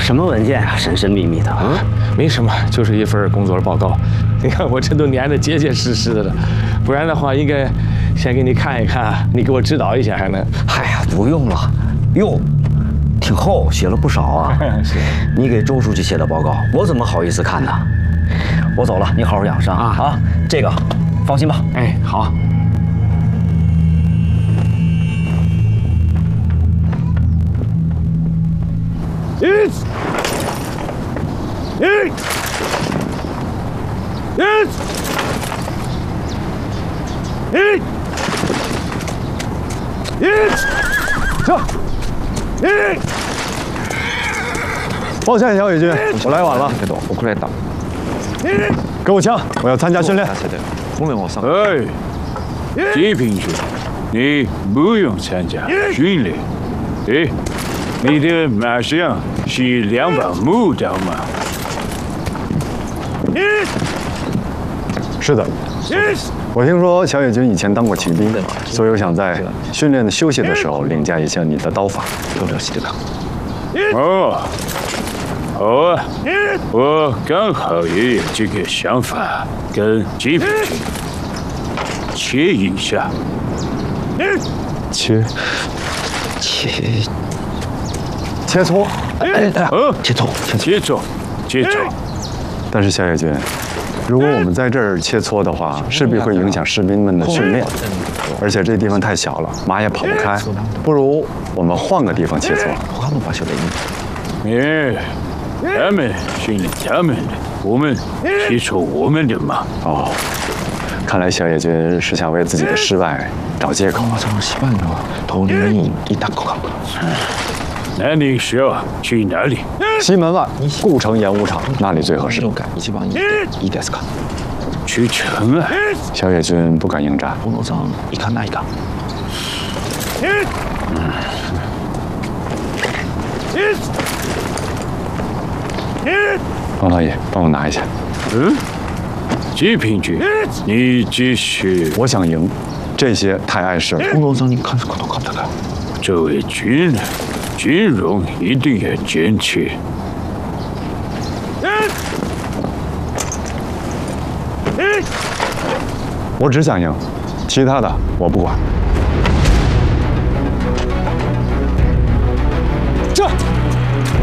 什么文件啊，神神秘秘的啊？ 没什么，就是一份工作报告。你看我这都粘得结结实实的了，不然的话应该先给你看一看，你给我指导一下还能。 哎呀，不用了。哟，挺厚，写了不少啊。 是。 你给周书记写的报告，我怎么好意思看呢？我走了，你好好养伤啊。这个放心吧。 哎，好。 抱歉，小野军，我来晚了。给我枪，我要参加训练。 哎，季平君，你不用参加训练。哎，你的马上是2把木刀吗？ 是的。我听说小野军以前当过骑兵，所以我想在训练的休息的时候领教一下你的刀法。 哦，好啊，我刚好也有这个想法，跟季平君切一下。 切磋。 切磋。 但是小野军，如果我们在这儿切磋的话，势必会影响士兵们的训练，而且这地方太小了，马也跑不开。不如我们换个地方切磋。 他们训练他们的，我们切磋我们的嘛。 哦，看来小野军是想为自己的失败找借口。 那你是要去哪里？ 西门外故城演武场，那里最合适。 去城啊！ 小野军不敢应战。王老爷，帮我拿一下。 季平君，你继续。 我想赢，这些太碍事了。 作为军人，军容一定要坚持。 我只想赢，其他的我不管。